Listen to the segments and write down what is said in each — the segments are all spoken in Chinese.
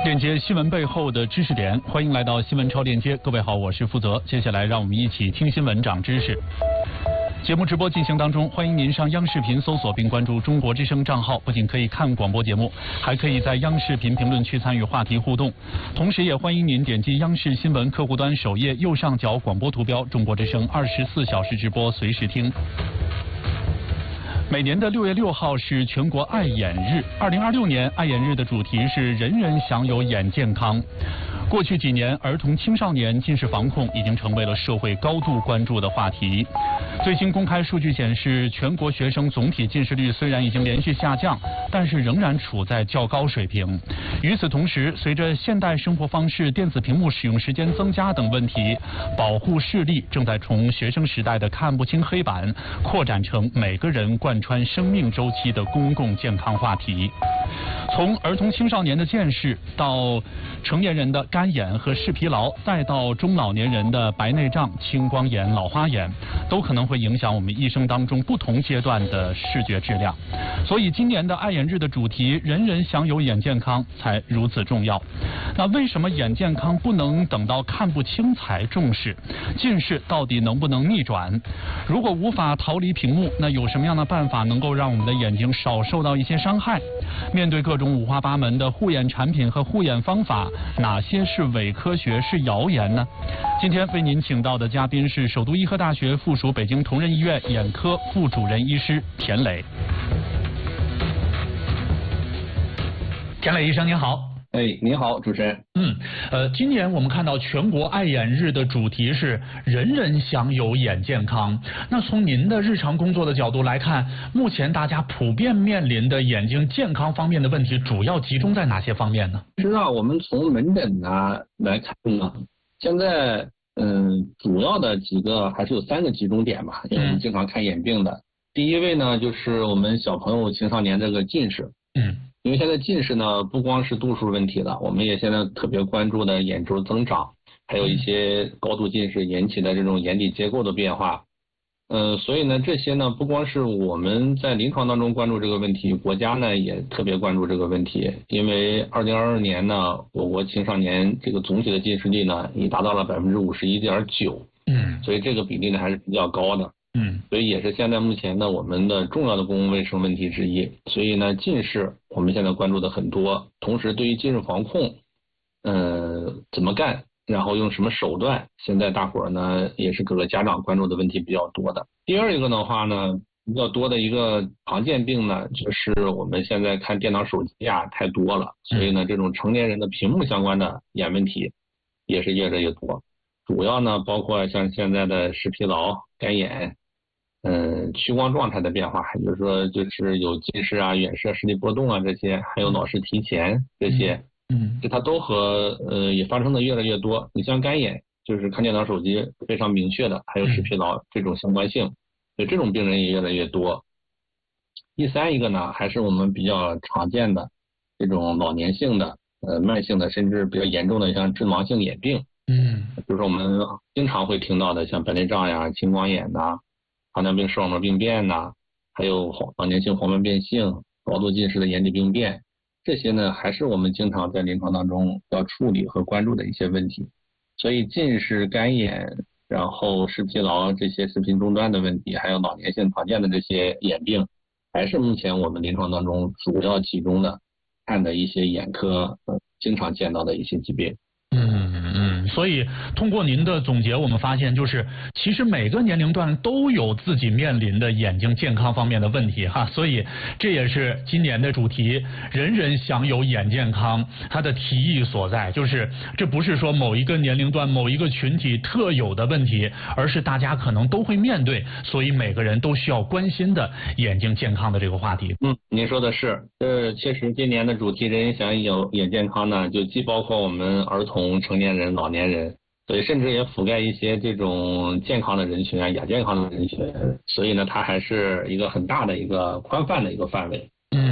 链接新闻背后的知识点，欢迎来到新闻超链接。各位好，我是负责。接下来让我们一起听新闻长知识。节目直播进行当中，欢迎您上央视频搜索并关注中国之声账号，不仅可以看广播节目，还可以在央视频评论区参与话题互动。同时也欢迎您点击央视新闻客户端首页右上角广播图标，中国之声24小时直播，随时听。每年的6月6号是全国爱眼日。2026年爱眼日的主题是人人享有眼健康。过去几年，儿童青少年近视防控已经成为了社会高度关注的话题。最新公开数据显示，全国学生总体近视率虽然已经连续下降，但是仍然处在较高水平。与此同时，随着现代生活方式、电子屏幕使用时间增加等问题，保护视力正在从学生时代的看不清黑板，扩展成每个人贯穿生命周期的公共健康话题。从儿童青少年的近视到成年人的干眼和视疲劳，再到中老年人的白内障、青光眼、老花眼，都可能会影响我们一生当中不同阶段的视觉质量。所以今年的爱眼日的主题“人人享有眼健康”才如此重要。那为什么眼健康不能等到看不清才重视？近视到底能不能逆转？如果无法逃离屏幕，那有什么样的办法能够让我们的眼睛少受到一些伤害？面对各种五花八门的护眼产品和护眼方法，哪些是伪科学，是谣言呢？今天为您请到的嘉宾是首都医科大学附属北京同仁医院眼科副主任医师田磊。田磊医生您好。 您好，主持人。 今年我们看到全国爱眼日的主题是人人享有眼健康。那从您的日常工作的角度来看，目前大家普遍面临的眼睛健康方面的问题，主要集中在哪些方面呢？ 实际上，我们从门诊来看呢，现在主要的几个还是有3个集中点吧，因为我们经常看眼病的。第一位呢，就是我们小朋友、青少年这个近视。因为现在近视呢，不光是度数问题了，我们也现在特别关注的眼周增长，还有一些高度近视引起的这种眼底结构的变化。所以呢，这些呢，不光是我们在临床当中关注这个问题，国家呢也特别关注这个问题。因为2022年呢，我国青少年这个总体的近视率呢，已达到了51.9%。所以这个比例呢还是比较高的。所以也是现在目前呢我们的重要的公共卫生问题之一。所以呢，近视我们现在关注的很多，同时对于近视防控，怎么干，然后用什么手段，现在大伙儿呢也是各个家长关注的问题比较多的。第二一个的话呢，比较多的一个常见病呢，就是我们现在看电脑手机太多了，所以呢这种成年人的屏幕相关的眼问题也是越来越多。主要呢包括像现在的视疲劳、干眼。屈光状态的变化，比如说就是有近视远视视力波动这些，还有脑视提前这些，这它都和也发生的越来越多。你像干眼，就是看电脑手机非常明确的，还有视疲劳这种相关性，所以这种病人也越来越多。第三一个呢，还是我们比较常见的这种老年性的慢性的，甚至比较严重的像致盲性眼病，比如说我们经常会听到的像白内障青光眼糖尿病视网膜病变还有老年性黄斑变性、高度近视的眼底病变，这些呢还是我们经常在临床当中要处理和关注的一些问题。所以近视、干眼，然后视疲劳这些视频终端的问题，还有老年性常见的这些眼病，还是目前我们临床当中主要集中的看的一些眼科经常见到的一些疾病。 所以通过您的总结，我们发现就是其实每个年龄段都有自己面临的眼睛健康方面的问题所以这也是今年的主题人人享有眼健康它的提议所在，就是这不是说某一个年龄段某一个群体特有的问题，而是大家可能都会面对，所以每个人都需要关心的眼睛健康的这个话题。 您说的是，确实今年的主题人人享有眼健康呢，就既包括我们儿童、成年人、老年人，所以甚至也覆盖一些这种健康的人群亚健康的人群，所以呢它还是一个很大的一个宽泛的一个范围。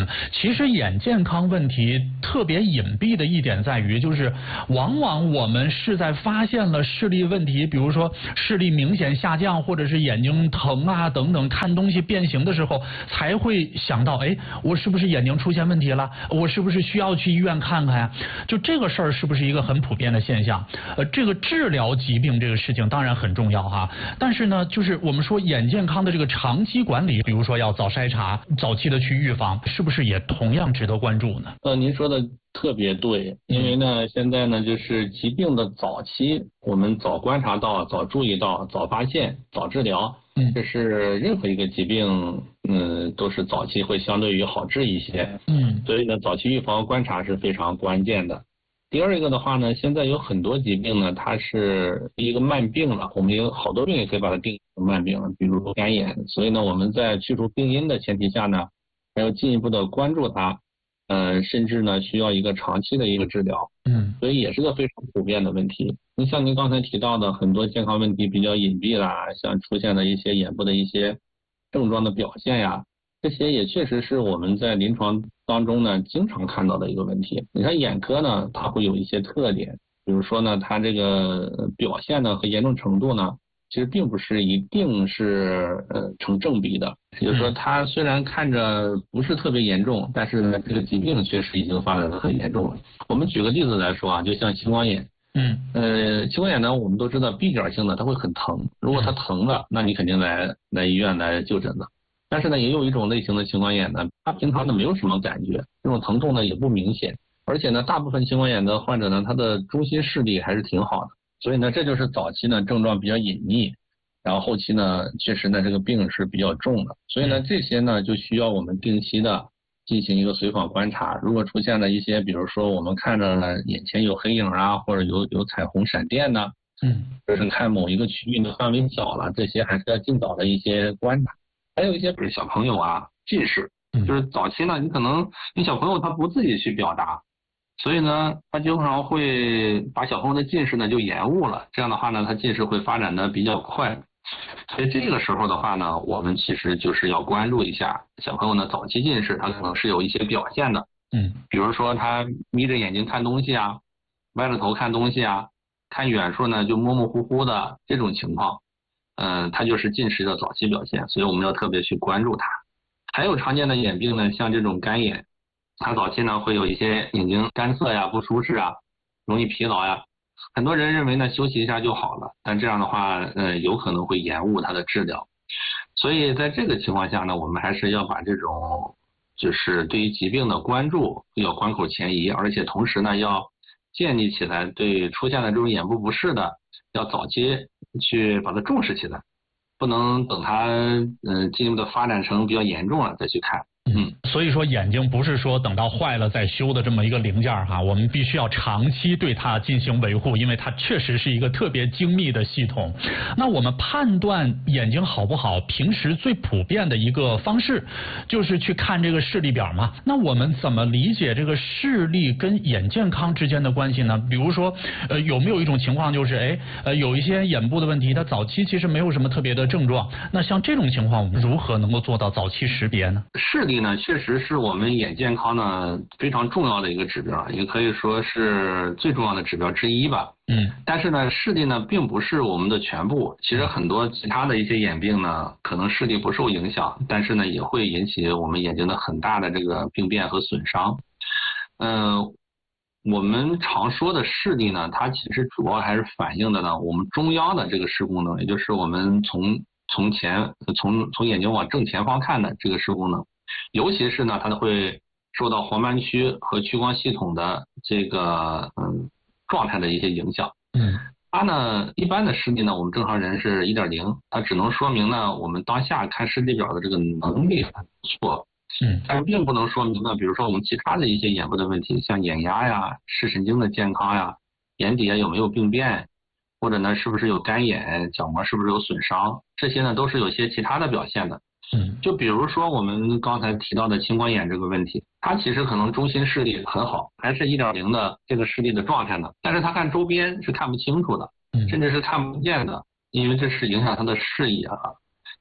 其实眼健康问题特别隐蔽的一点在于，就是往往我们是在发现了视力问题，比如说视力明显下降，或者是眼睛疼啊等等，看东西变形的时候，才会想到，哎，我是不是眼睛出现问题了？我是不是需要去医院看看呀？就这个事儿是不是一个很普遍的现象？这个治疗疾病这个事情当然很重要哈，但是呢，就是我们说眼健康的这个长期管理，比如说要早筛查、早期的去预防，是不是也同样值得关注呢？ 您说的特别对，因为呢，现在呢，就是疾病的早期，我们早观察到、早注意到、早发现、早治疗，这是任何一个疾病，都是早期会相对于好治一些，所以呢，早期预防观察是非常关键的。第二一个的话呢，现在有很多疾病呢，它是一个慢病了，我们有好多病也可以把它定义成慢病了，比如说干眼，所以呢，我们在去除病因的前提下呢，还要进一步的关注它。甚至呢需要一个长期的一个治疗，所以也是个非常普遍的问题。你像您刚才提到的很多健康问题比较隐蔽啦，像出现的一些眼部的一些症状的表现呀，这些也确实是我们在临床当中呢经常看到的一个问题。你看眼科呢，它会有一些特点，比如说呢，它这个表现呢和严重程度呢，其实并不是一定是成正比的，也就是说，它虽然看着不是特别严重，但是呢，这个疾病确实已经发展的很严重了。我们举个例子来说啊，就像青光眼，青光眼呢，我们都知道闭角性的它会很疼，如果它疼了，那你肯定来医院来就诊的。但是呢，也有一种类型的青光眼呢，它平常呢没有什么感觉，这种疼痛呢也不明显，而且呢，大部分青光眼的患者呢，他的中心视力还是挺好的。所以呢，这就是早期呢症状比较隐匿，然后后期呢确实呢这个病是比较重的，所以呢这些呢就需要我们定期的进行一个随访观察。如果出现了一些，比如说我们看着眼前有黑影啊，或者有彩虹闪电呢，就是看某一个区域的范围小了，这些还是要尽早的一些观察。还有一些比如小朋友啊近视，就是早期呢你小朋友他不自己去表达。所以呢，他经常会把小朋友的近视呢就延误了，这样的话呢，他近视会发展的比较快。所以这个时候的话呢，我们其实就是要关注一下小朋友呢早期近视，他可能是有一些表现的，比如说他眯着眼睛看东西啊，歪着头看东西啊，看远处呢就模模糊糊的这种情况，它就是近视的早期表现，所以我们要特别去关注它。还有常见的眼病呢，像这种干眼。它早期呢会有一些眼睛干涩呀、不舒适啊、容易疲劳呀，很多人认为呢休息一下就好了，但这样的话有可能会延误它的治疗。所以在这个情况下呢，我们还是要把这种就是对于疾病的关注要关口前移，而且同时呢要建立起来对出现了这种眼部不适的要早期去把它重视起来，不能等它进一步的发展成比较严重了再去看。 所以说眼睛不是说等到坏了再修的这么一个零件哈，我们必须要长期对它进行维护，因为它确实是一个特别精密的系统。那我们判断眼睛好不好，平时最普遍的一个方式就是去看这个视力表嘛。那我们怎么理解这个视力跟眼健康之间的关系呢？比如说有没有一种情况就是有一些眼部的问题，它早期其实没有什么特别的症状，那像这种情况我们如何能够做到早期识别呢？ 视力呢确实是我们眼健康呢非常重要的一个指标，也可以说是最重要的指标之一吧。但是呢视力呢并不是我们的全部，其实很多其他的一些眼病呢可能视力不受影响，但是呢也会引起我们眼睛的很大的这个病变和损伤。我们常说的视力呢，它其实主要还是反映的呢我们中央的这个视功能，也就是我们从眼睛往正前方看的这个视功能，尤其是呢它会受到黄斑区和屈光系统的这个状态的一些影响。它呢一般的视力呢我们正常人是 1.0， 它只能说明呢我们当下看视力表的这个能力很不错，但是并不能说明呢比如说我们其他的一些眼部的问题，像眼压呀、视神经的健康呀、眼底下有没有病变，或者呢是不是有干眼、角膜是不是有损伤，这些呢都是有些其他的表现的。就比如说我们刚才提到的青光眼这个问题，它其实可能中心视力很好，还是 1.0 的这个视力的状态呢，但是它看周边是看不清楚的，甚至是看不见的，因为这是影响它的视野啊。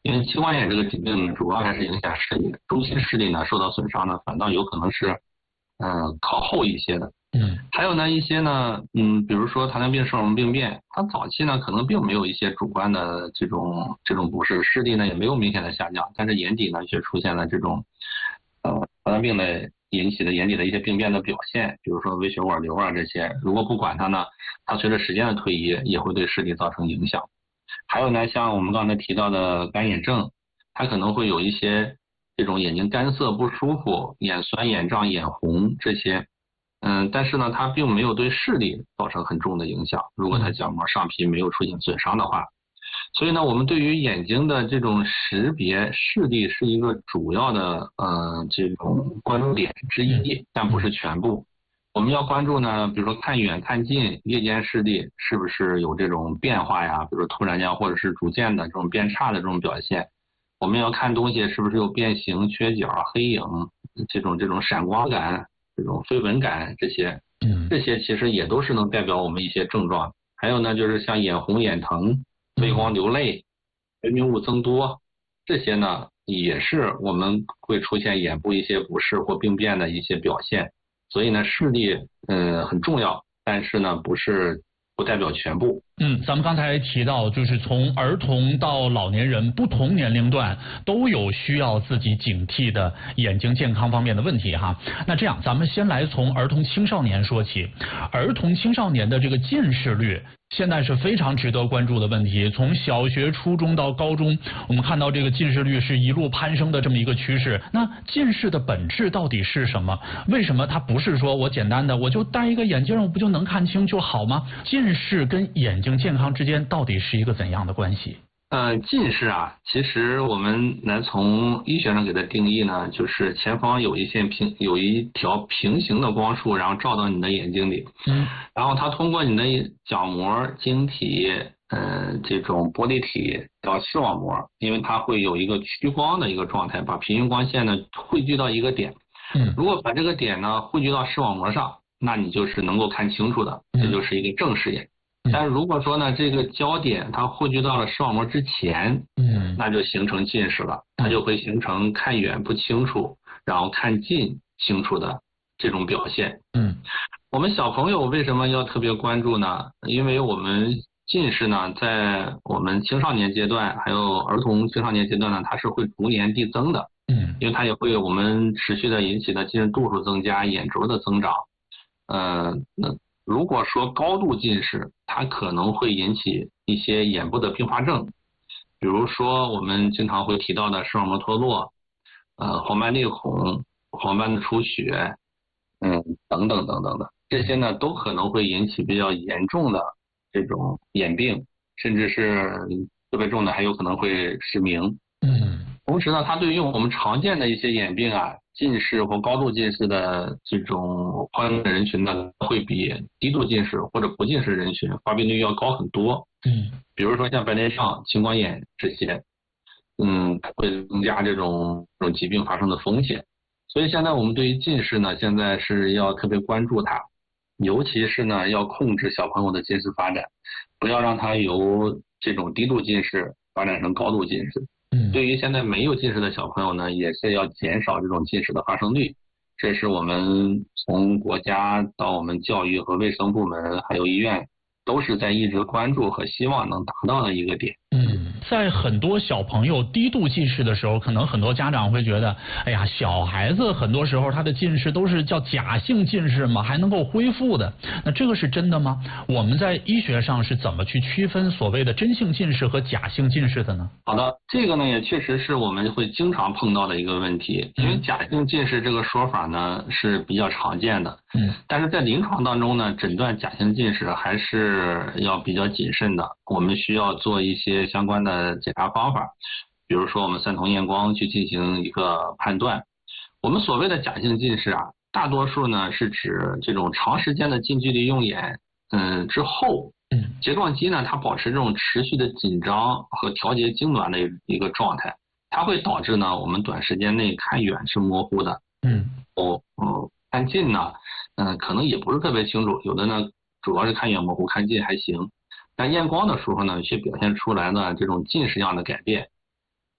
因为青光眼这个疾病主要还是影响视力，中心视力呢受到损伤呢，反倒有可能是靠后一些的。还有呢一些呢，比如说糖尿病视网膜病变，它早期呢可能并没有一些主观的这种不适，视力呢也没有明显的下降，但是眼底呢却出现了这种糖尿病的引起的眼底的一些病变的表现，比如说微血管瘤啊这些，如果不管它呢，它随着时间的推移也会对视力造成影响。还有呢，像我们刚才提到的干眼症，它可能会有一些这种眼睛干涩不舒服、眼酸、眼胀、眼红这些，但是呢，它并没有对视力造成很重的影响。如果它角膜上皮没有出现损伤的话，所以呢，我们对于眼睛的这种识别，视力是一个主要的这种关注点之一，但不是全部。我们要关注呢，比如说看远看近，夜间视力是不是有这种变化呀？比如说突然间或者是逐渐的这种变差的这种表现。我们要看东西是不是有变形、缺角、黑影，这种闪光感、这种飞蚊感这些，这些其实也都是能代表我们一些症状。还有呢，就是像眼红、眼疼、微光流泪、分泌物增多，这些呢也是我们会出现眼部一些不适或病变的一些表现。所以呢，视力很重要，但是呢不代表全部。 咱们刚才提到，就是从儿童到老年人，不同年龄段都有需要自己警惕的眼睛健康方面的问题哈。那这样，咱们先来从儿童青少年说起。儿童青少年的这个近视率现在是非常值得关注的问题。从小学、初中到高中，我们看到这个近视率是一路攀升的这么一个趋势。那近视的本质到底是什么？为什么它不是说我简单的我就戴一个眼镜我不就能看清就好吗？近视跟眼睛健康之间到底是一个怎样的关系？ 近视啊，其实我们来从医学上给它定义呢，就是前方有一条平行的光束，然后照到你的眼睛里，然后它通过你的角膜、晶体，这种玻璃体到视网膜，因为它会有一个趋光的一个状态，把平行光线呢汇聚到一个点，如果把这个点呢汇聚到视网膜上，那你就是能够看清楚的，这就是一个正视眼。但如果说呢，这个焦点它汇聚到了视网膜之前，那就形成近视了，它就会形成看远不清楚，然后看近清楚的这种表现。我们小朋友为什么要特别关注呢？因为我们近视呢，在我们青少年阶段还有儿童青少年阶段呢，它是会逐年递增的。因为它也会我们持续的引起的近视度数增加，眼轴的增长。那如果说高度近视，它可能会引起一些眼部的并发症，比如说我们经常会提到的视网膜脱落，黄斑裂孔、黄斑的出血，等等等等的，这些呢都可能会引起比较严重的这种眼病，甚至是特别重的还有可能会失明。同时呢，它对于我们常见的一些眼病啊，近视或高度近视的这种患病人群呢，会比低度近视或者不近视人群发病率要高很多。比如说像白内障、青光眼这些，会增加这种疾病发生的风险。所以现在我们对于近视呢，现在是要特别关注它，尤其是呢要控制小朋友的近视发展，不要让它由这种低度近视发展成高度近视。对于现在没有近视的小朋友呢，也是要减少这种近视的发生率。这是我们从国家到我们教育和卫生部门还有医院都是在一直关注和希望能达到的一个点。 在很多小朋友低度近视的时候，可能很多家长会觉得，哎呀，小孩子很多时候他的近视都是叫假性近视嘛，还能够恢复的。那这个是真的吗？我们在医学上是怎么去区分所谓的真性近视和假性近视的呢？ 好的，这个呢也确实是我们会经常碰到的一个问题，因为假性近视这个说法呢是比较常见的。但是在临床当中呢，诊断假性近视还是要比较谨慎的，我们需要做一些相关的检查方法，比如说我们三瞳验光去进行一个判断。我们所谓的假性近视啊，大多数呢是指这种长时间的近距离用眼之后，睫状肌呢它保持这种持续的紧张和调节痉挛的一个状态，它会导致呢我们短时间内看远是模糊的，看近呢可能也不是特别清楚，有的呢主要是看远模糊，看近还行，但验光的时候呢却表现出来呢这种近视样的改变。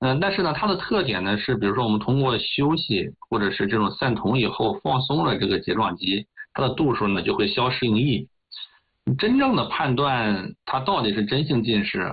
但是呢，它的特点呢是，比如说我们通过休息或者是这种散瞳以后放松了这个睫状肌，它的度数呢就会消失应意。真正的判断它到底是真性近视